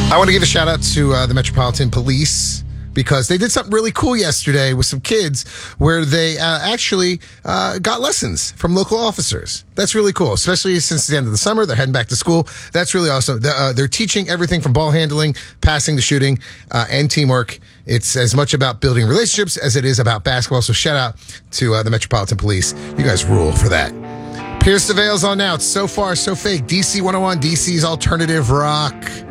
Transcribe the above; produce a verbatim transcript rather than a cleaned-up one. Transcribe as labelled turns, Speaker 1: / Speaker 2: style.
Speaker 1: I want to give a shout out to uh, the Metropolitan Police because they did something really cool yesterday with some kids where they uh, actually uh, got lessons from local officers. That's really cool, especially since the end of the summer. They're heading back to school. That's really awesome. They're, uh, they're teaching everything from ball handling, passing to shooting, uh, and teamwork. It's as much about building relationships as it is about basketball. So shout out to uh, the Metropolitan Police. You guys rule for that. Pierce the Veil's on now. It's So Far, So Fake. D C one oh one, D C's alternative rock.